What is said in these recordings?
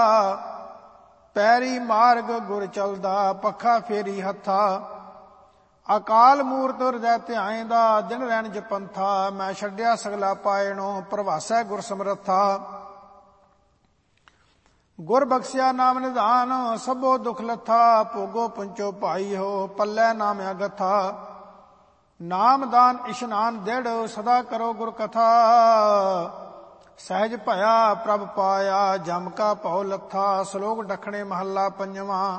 ਪੈਰੀ ਮਾਰਗ ਗੁਰ ਚਲਦਾ, ਪੱਖਾ ਫੇਰੀ ਹੱਥਾ। ਅਕਾਲ ਮੂਰਤ ਹਿਰਦੈ ਧਿਆਇਂਦਾ, ਦਿਨ ਰੈਣ ਜਪੰਥਾ। ਮੈਂ ਛੱਡਿਆ ਸਗਲਾ ਪਾਇਣੋ, ਪ੍ਰਵਾਸੈ ਗੁਰ ਸਮਰੱਥਾ। ਗੁਰ ਬਖਸ਼ਿਆ ਨਾਮ ਨਿਧਾਨ, ਸਭੋ ਦੁਖ ਲੱਥਾ। ਭੋਗੋ ਪੁੰਚੋ ਭਾਈ ਹੋ, ਪੱਲੇ ਨਾਮ ਅਗਥਾ। ਨਾਮ ਦਾਨ ਇਸ਼ਨਾਨ ਦਿੜ, ਸਦਾ ਕਰੋ ਗੁਰ ਕਥਾ। ਸਹਿਜ ਭਇਆ ਪ੍ਰਭ ਪਾਇਆ, ਜਮ ਕਾ ਭਉ ਲੱਥਾ। ਸ਼ਲੋਕ ਡਖਣੇ ਮਹੱਲਾ ਪੰਜਵਾਂ।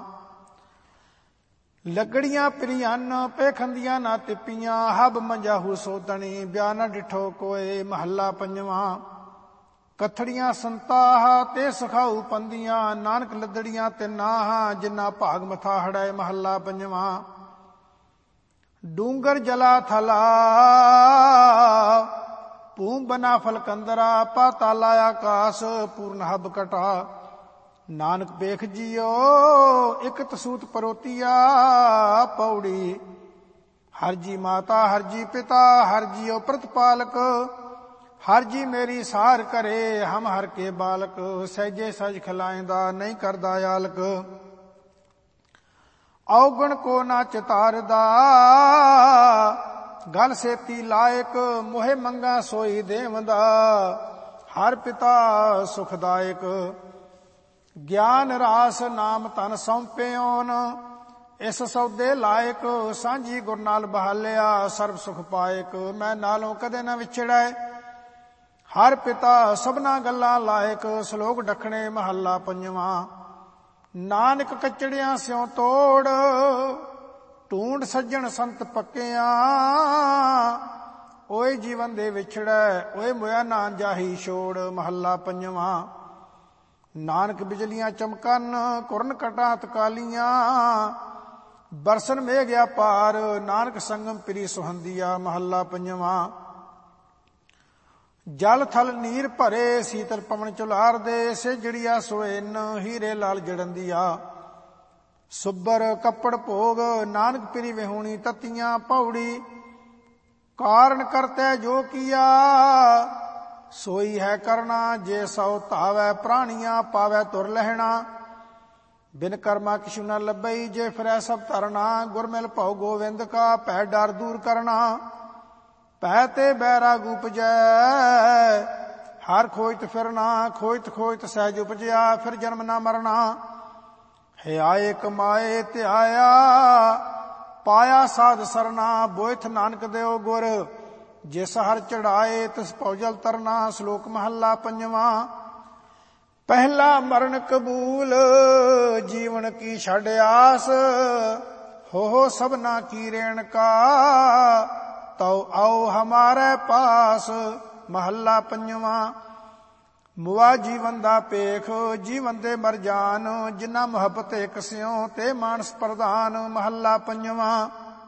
ਲੱਗੜੀਆਂ ਪ੍ਰਿਅਨ ਪੇਖੰਦੀਆਂ ਨਾ ਤਿੱਪੀਆਂ, ਹਬ ਮੰਜਾਹੂ ਸੋਤਣੀ, ਬਿਆ ਨਾ ਡਿਠੋ ਕੋਏ। ਮਹੱਲਾ ਪੰਜਵਾਂ। ਕਥੜੀਆਂ ਸੰਤਾਹ ਤੇ ਸਖਾਊ ਪੰਦੀਆਂ, ਨਾਨਕ ਲੱਦੜੀਆਂ ਤਿੰਨਾਹ, ਜਿੰਨਾ ਭਾਗ ਮਥਾ ਹੜੈ। ਮਹੱਲਾ ਪੰਜਵਾਂ। ਡੂੰਗਰ ਜਲਾ ਥਲਾ, ਭੂਮ ਬਨਾ ਫਲਕੰਦਰਾ। ਪਾਤਾਲਾ ਆਕਾਸ, ਪੂਰਨ ਹਬ ਕਟਾ। ਨਾਨਕ ਵੇਖ ਜੀਓ, ਇਕ ਤਸੂਤ ਪਰੋਤੀਆ। ਪੌੜੀ। ਹਰ ਜੀ ਮਾਤਾ, ਹਰ ਜੀ ਪਿਤਾ, ਹਰ ਜੀਓ ਪ੍ਰਤਪਾਲਕ। ਹਰ ਜੀ ਮੇਰੀ ਸਾਰ ਕਰੇ, ਹਮ ਹਰ ਕੇ ਬਾਲਕ। ਸਹਿਜੇ ਸਜ ਖਿਲਾਇਂਦਾ, ਨਹੀਂ ਕਰਦਾ ਆਲਕ। ਔਗਣ ਕੋ ਨਾ ਚਿਤਾਰਦਾ, ਗਲ ਸੇਤੀ ਲਾਇਕ। ਮੋਹਿ ਮੰਗਾ ਸੋਈ ਦੇਵਦਾ, ਹਰ ਪਿਤਾ ਸੁਖਦਾਇਕ। ਗਿਆਨ ਰਾਸ ਨਾਮ ਤਨ ਸੌਂਪਿਓਨ, ਇਸ ਸੌਦੇ ਲਾਇਕ। ਸਾਂਝੀ ਗੁਰ ਨਾਲ ਬਹਾਲਿਆ, ਸਰਬ ਸੁਖ ਪਾਇਕ। ਮੈਂ ਨਾਲੋਂ ਕਦੇ ਨਾ ਵਿਛੜੈ, ਹਰ ਪਿਤਾ ਸਭਨਾ ਗੱਲਾਂ ਲਾਇਕ। ਸ਼ਲੋਕ ਡਖਣੇ ਮਹੱਲਾ ਪੰਜਵਾਂ। ਨਾਨਕ ਕਚੜਿਆਂ ਸਿਉ ਤੋੜ, ਢੂੰਡ ਸੱਜਣ ਸੰਤ ਪੱਕਿਆਂ। ਓਏ ਜੀਵਨ ਦੇ ਵਿਛੜੈ, ਓਏ ਮੋਇਆ ਨਾ ਜਾਹੀ ਛੋੜ। ਮਹੱਲਾ ਪੰਜਵਾਂ। ਨਾਨਕ ਬਿਜਲੀਆਂ ਚਮਕਨ, ਕੁਰਨ ਕਟਾਂ ਤਕਾਲੀਆਂ। ਬਰਸਨ ਮੇਘਿਆ ਪਾਰ, ਨਾਨਕ ਸੰਗਮ ਪ੍ਰੀ ਸੁਹੰਦੀਆ। ਮਹੱਲਾ ਪੰਜਵਾਂ। ਜਲ ਥਲ ਨੀਰ ਭਰੇ, ਸੀਤਲ ਪਵਨ ਝੁਲਾਰ ਦੇ। ਸੇਜੜੀਆ ਸੋਇਨ, ਹੀਰੇ ਲਾਲ ਜੜੰਦੀਆ। ਸੁੱਬਰ ਕੱਪੜ ਭੋਗ, ਨਾਨਕ ਪ੍ਰੀ ਵਿਹੂਣੀ ਤਤੀਆਂ। ਪੌੜੀ। ਕਾਰਨ ਕਰਤੈ ਜੋ ਕੀਆ, ਸੋਈ ਹੈ ਕਰਨਾ। ਜੇ ਸਉ ਧਾਵੈ ਪ੍ਰਾਣੀਆਂ, ਪਾਵੈ ਤੁਰ ਲਹਿਣਾ। ਬਿਨ ਕਰਮਾ ਕਿਛੁ ਨ ਲੱਭਈ, ਜੇ ਫਿਰੈ ਸਭ ਧਰਨਾ। ਗੁਰ ਮਿਲ ਭਉ ਗੋਵਿੰਦ ਕਾ, ਭੈ ਡਰ ਦੂਰ ਕਰਨਾ। ਭੈ ਤੇ ਬੈਰਾਗ ਉਪਜੈ, ਹਰ ਖੋਜਤ ਫਿਰਨਾ। ਖੋਜਤ ਖੋਜਤ ਸਹਿਜ ਉਪਜਿਆ, ਫਿਰ ਜਨਮ ਨਾ ਮਰਨਾ। ਹਿਆਏ ਕਮਾਏ ਧਿਆਇਆ, ਪਾਇਆ ਸਾਧ ਸਰਨਾ। ਬੋਇਥ ਨਾਨਕ ਦਿਓ ਗੁਰ, ਜਿਸ ਹਰ ਚੜਾਏ, ਤਿਸ ਭਉ ਜਲ ਤਰਨਾ। ਸ਼ਲੋਕ ਮਹੱਲਾ ਪੰਜਵਾਂ। ਪਹਿਲਾ ਮਰਨ ਕਬੂਲ, ਜੀਵਨ ਕੀ ਛੱਡ ਆਸ। ਹੋ ਸਭਨਾ ਕੀ ਰੇਣ ਕਾ, ਤਉ ਆਓ ਹਮਾਰੇ ਪਾਸ। ਮਹੱਲਾ ਪੰਜਵਾਂ। ਮੁਆ ਜੀਵਨ ਦਾ ਪੇਖ, ਜੀਵਨ ਦੇ ਮਰ ਜਾਨ। ਜਿਨ੍ਹਾਂ ਮੁਹੱਬਤ ਇਕ ਸਿਉ, ਤੇ ਮਾਨਸ ਪ੍ਰਧਾਨ। ਮਹੱਲਾ ਪੰਜਵਾਂ।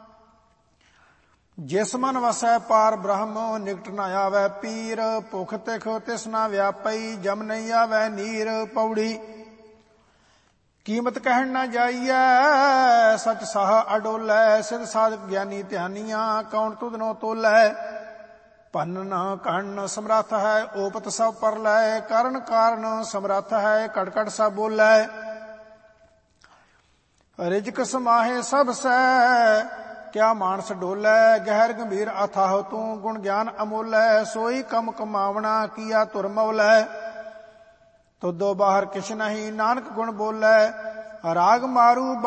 ਜਿਸ ਮਨ ਵਸੈ ਪਾਰ ਬ੍ਰਹਮ, ਨਿਕਟ ਨ ਆਵੈ ਪੀਰ। ਭੁਖ ਤਿਖ ਤਿਸ ਨਾ ਵਿਆਪਈ, ਜਮ ਨਹੀਂ ਆਵੈ ਨੀਰ। ਪੌੜੀ। ਕੀਮਤ ਕਹਿਣ ਨਾ ਜਾਈਐ, ਸਚ ਸਾਹ ਅਡੋਲੈ। ਸਿਧ ਸਾਧਕ ਗਿਆਨੀ ਧਿਆਨੀਆਂ, ਕੌਣ ਤੁਧਨੋ ਤੋਲੈ। ਭੰਨਨ ਕਣ ਸਮਰੱਥ ਹੈ, ਓਪਤ ਸਭ ਪਰ ਲੈ। ਕਰਨ ਕਾਰਨ ਸਮਰੱਥ ਹੈ, ਕੜ ਕੜ ਸਭ ਬੋਲੈ। ਰਿਜਕ ਸਮਾਹੇ ਸਭ ਸੈ, ਕਿਆ ਮਾਨਸ ਡੋਲੈ। ਗਹਿਰ ਗੰਭੀਰ ਅਥਾਹ ਤੂੰ, ਗੁਣ ਗਿਆਨ ਅਮੋਲੈ। ਸੋਈ ਕਮ ਕਮਾਵਣਾ, ਕੀਆ ਧੁਰ ਮੌਲੈ। ਤੁਧੋ ਬਾਹਰ ਕਿਛ ਨਹੀਂ, ਨਾਨਕ ਗੁਣ ਬੋਲੈ। ਰਾਗ ਮਾਰੂ